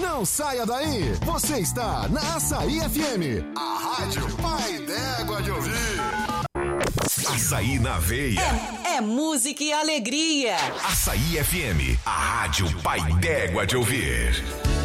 Não saia daí. Você está na Açaí FM, a rádio pai d'égua de ouvir. Açaí na veia. É música e alegria. Açaí FM, a rádio pai d'égua de ouvir.